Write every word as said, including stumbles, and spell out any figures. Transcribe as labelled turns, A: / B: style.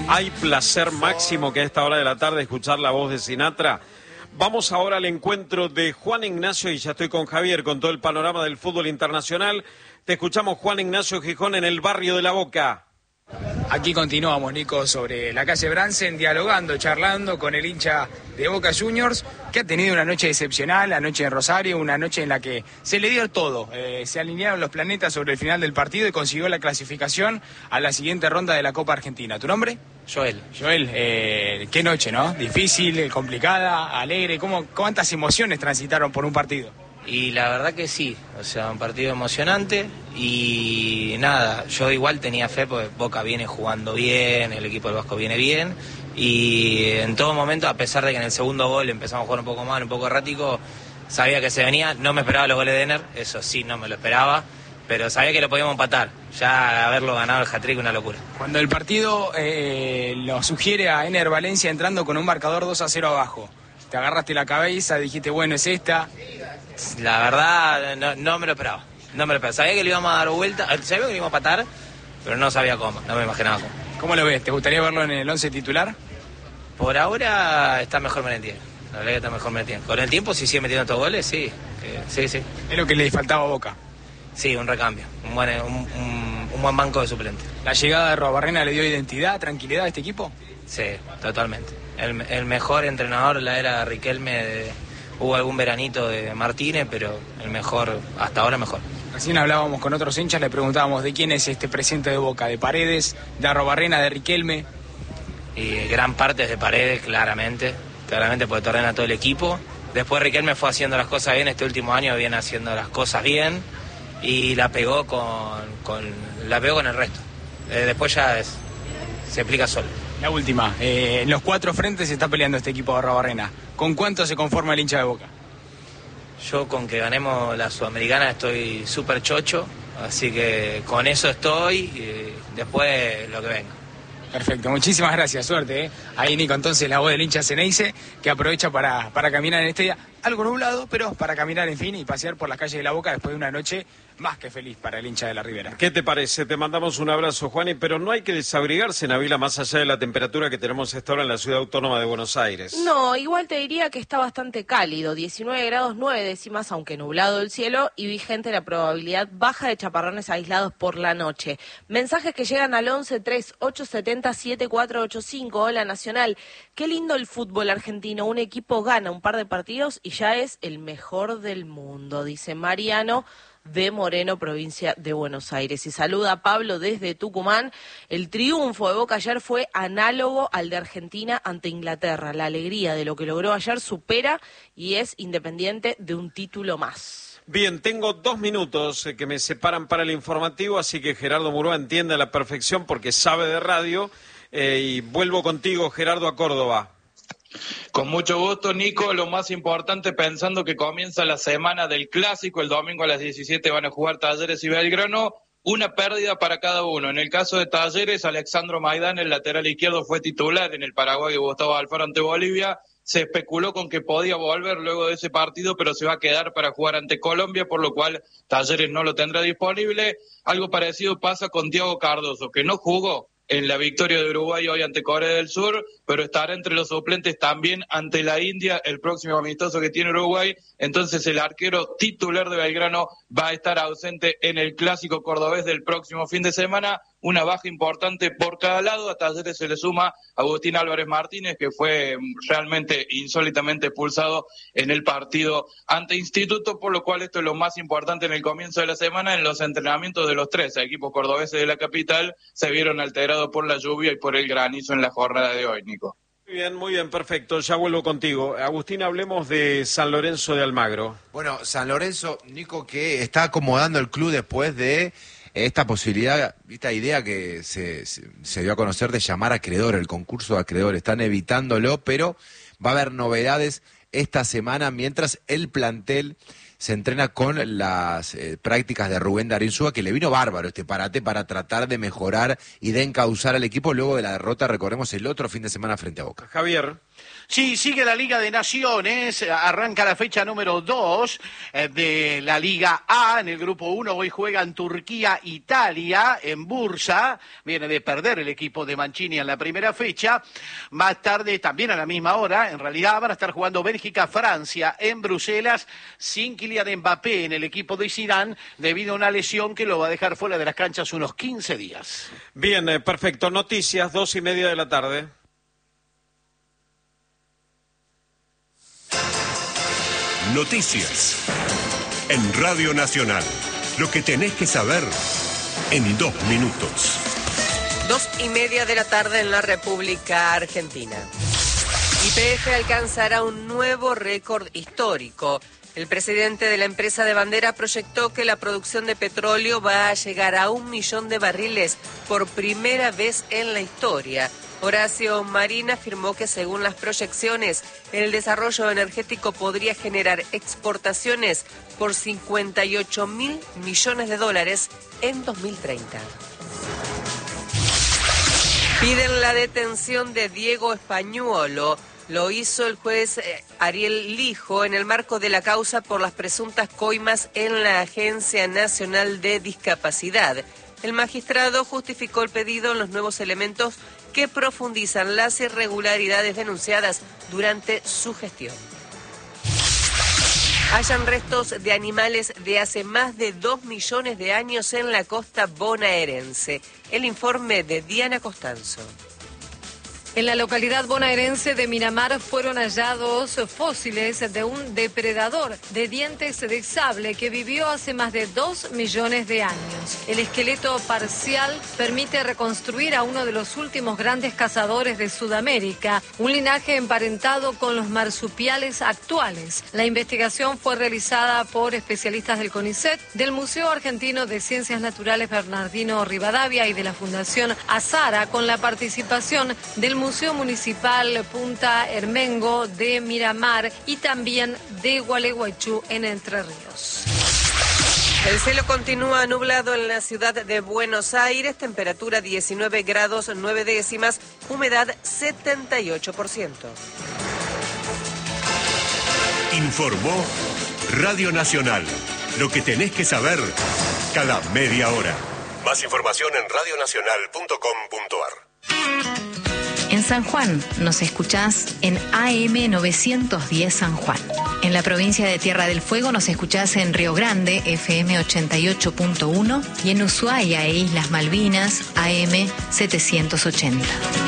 A: Hay placer máximo que a esta hora de la tarde escuchar la voz de Sinatra. Vamos ahora al encuentro de Juan Ignacio, y ya estoy con Javier, con todo el panorama del fútbol internacional. Te escuchamos, Juan Ignacio Gijón, en el barrio de La Boca.
B: Aquí continuamos, Nico, sobre la calle Bransen, dialogando, charlando con el hincha de Boca Juniors, que ha tenido una noche excepcional, la noche en Rosario, una noche en la que se le dio todo. Eh, se alinearon los planetas sobre el final del partido y consiguió la clasificación a la siguiente ronda de la Copa Argentina. ¿Tu nombre?
C: Joel.
B: Joel, eh, qué noche, ¿no? Difícil, complicada, alegre. ¿Cómo, ¿Cuántas emociones transitaron por un partido?
C: Y la verdad que sí, o sea, un partido emocionante y nada, yo igual tenía fe porque Boca viene jugando bien, el equipo del Vasco viene bien y en todo momento, a pesar de que en el segundo gol empezamos a jugar un poco mal, un poco errático, sabía que se venía, no me esperaba los goles de Ener, eso sí, no me lo esperaba, pero sabía que lo podíamos empatar, ya haberlo ganado el hat-trick, una locura.
B: Cuando el partido eh, lo sugiere a Ener Valencia entrando con un marcador dos a cero abajo, te agarraste la cabeza, dijiste, bueno, es esta...
C: La verdad, no, no me lo esperaba. No me lo esperaba. Sabía que le íbamos a dar vuelta, sabía que le íbamos a patar, pero no sabía cómo, no me imaginaba cómo.
B: ¿Cómo lo ves? ¿Te gustaría verlo en el once titular?
C: Por ahora está mejor Merentiel. La verdad que está mejor Merentiel. Con el tiempo, si sigue metiendo estos goles, sí. Eh, sí, sí.
B: Es lo que le faltaba a Boca.
C: Sí, un recambio. Un buen, un, un, un buen banco de suplentes.
B: ¿La llegada de Robarrena le dio identidad, tranquilidad a este equipo?
C: Sí, totalmente. El, el mejor entrenador la era Riquelme. De, hubo algún veranito de Martínez, pero el mejor, hasta ahora mejor.
B: Recién hablábamos con otros hinchas, le preguntábamos de quién es este presente de Boca, de Paredes, de Arrobarrena, de Riquelme.
C: Y gran parte es de Paredes, claramente, claramente porque te ordena todo el equipo. Después Riquelme fue haciendo las cosas bien, este último año viene haciendo las cosas bien y la pegó con, con, la pegó con el resto. Eh, después ya es, se explica solo.
B: La última, eh, en los cuatro frentes se está peleando este equipo de Arrobarrena. ¿Con cuánto se conforma el hincha de Boca?
C: Yo con que ganemos la Sudamericana estoy súper chocho, así que con eso estoy y después lo que venga.
B: Perfecto, muchísimas gracias, suerte. ¿eh? Ahí Nico, entonces la voz del hincha Ceneice, que aprovecha para, para caminar en este día, algo nublado, pero para caminar en fin y pasear por las calles de La Boca después de una noche más que feliz para el hincha de la Ribera.
A: ¿Qué te parece? Te mandamos un abrazo, Juani, pero no hay que desabrigarse, Nabila, más allá de la temperatura que tenemos esta hora en la ciudad autónoma de Buenos Aires.
D: No, igual te diría que está bastante cálido, diecinueve grados nueve décimas, aunque nublado el cielo, y vigente la probabilidad baja de chaparrones aislados por la noche. Mensajes que llegan al once tres ocho siete cero siete cuatro ocho cinco. Hola, Nacional. Qué lindo el fútbol argentino. Un equipo gana un par de partidos y ya es el mejor del mundo, dice Mariano de Moreno, provincia de Buenos Aires. Y saluda a Pablo desde Tucumán. El triunfo de Boca ayer fue análogo al de Argentina ante Inglaterra. La alegría de lo que logró ayer supera y es independiente de un título más.
A: Bien, tengo dos minutos que me separan para el informativo, así que Gerardo Murúa entiende a la perfección porque sabe de radio. Eh, y vuelvo contigo, Gerardo, a Córdoba.
E: Con mucho gusto, Nico. Lo más importante, pensando que comienza la semana del Clásico, el domingo a las diecisiete van a jugar Talleres y Belgrano, una pérdida para cada uno. En el caso de Talleres, Alexandro Maidán, el lateral izquierdo, fue titular en el Paraguay Gustavo Alfaro ante Bolivia. Se especuló con que podía volver luego de ese partido, pero se va a quedar para jugar ante Colombia, por lo cual Talleres no lo tendrá disponible. Algo parecido pasa con Thiago Cardoso, que no jugó en la victoria de Uruguay hoy ante Corea del Sur, pero estará entre los suplentes también ante la India, el próximo amistoso que tiene Uruguay. Entonces el arquero titular de Belgrano va a estar ausente en el Clásico cordobés del próximo fin de semana. Una baja importante por cada lado. A Talleres se le suma Agustín Álvarez Martínez, que fue realmente insólitamente expulsado en el partido ante Instituto, por lo cual esto es lo más importante en el comienzo de la semana. En los entrenamientos de los tres equipos cordobeses de la capital se vieron alterados por la lluvia y por el granizo en la jornada de hoy, Nico.
A: Muy bien, muy bien, perfecto. Ya vuelvo contigo. Agustín, hablemos de San Lorenzo de Almagro.
F: Bueno, San Lorenzo, Nico, que está acomodando el club después de esta posibilidad, esta idea que se, se, se dio a conocer de llamar a acreedor, el concurso de acreedores. Están evitándolo, pero va a haber novedades esta semana mientras el plantel se entrena con las eh, prácticas de Rubén Darín Súa, que le vino bárbaro este parate para tratar de mejorar y de encauzar al equipo luego de la derrota, recordemos, el otro fin de semana frente a Boca.
A: Javier.
G: Sí, sigue la Liga de Naciones, arranca la fecha número dos de la Liga A. En el grupo uno hoy juegan Turquía, Italia, en Bursa. Viene de perder el equipo de Mancini en la primera fecha. Más tarde, también a la misma hora, en realidad van a estar jugando Bélgica, Francia, en Bruselas, sin Kylian Mbappé en el equipo de Zidane, debido a una lesión que lo va a dejar fuera de las canchas unos quince días.
A: Bien, eh, perfecto. Noticias, dos y media de la tarde.
H: Noticias en Radio Nacional. Lo que tenés que saber en dos minutos.
I: Dos y media de la tarde en la República Argentina. Y P F alcanzará un nuevo récord histórico. El presidente de la empresa de bandera proyectó que la producción de petróleo va a llegar a un millón de barriles por primera vez en la historia. Horacio Marín afirmó que según las proyecciones, el desarrollo energético podría generar exportaciones por cincuenta y ocho mil millones de dólares en dos mil treinta. Piden la detención de Diego Españuolo. Lo hizo el juez Ariel Lijo en el marco de la causa por las presuntas coimas en la Agencia Nacional de Discapacidad. El magistrado justificó el pedido en los nuevos elementos que profundizan las irregularidades denunciadas durante su gestión. Hallan restos de animales de hace más de dos millones de años en la costa bonaerense. El informe de Diana Costanzo.
J: En la localidad bonaerense de Miramar fueron hallados fósiles de un depredador de dientes de sable que vivió hace más de dos millones de años. El esqueleto parcial permite reconstruir a uno de los últimos grandes cazadores de Sudamérica, un linaje emparentado con los marsupiales actuales. La investigación fue realizada por especialistas del CONICET, del Museo Argentino de Ciencias Naturales Bernardino Rivadavia y de la Fundación Azara, con la participación del Museo Municipal Punta Hermengo de Miramar y también de Gualeguaychú en Entre Ríos.
I: El cielo continúa nublado en la ciudad de Buenos Aires, temperatura diecinueve grados nueve décimas, humedad setenta y ocho por ciento.
H: Informó Radio Nacional. Lo que tenés que saber cada media hora. Más información en radio nacional punto com punto a r.
K: En San Juan nos escuchás en A M novecientos diez San Juan. En la provincia de Tierra del Fuego nos escuchás en Río Grande, F M ochenta y ocho punto uno, y en Ushuaia e Islas Malvinas, A M setecientos ochenta.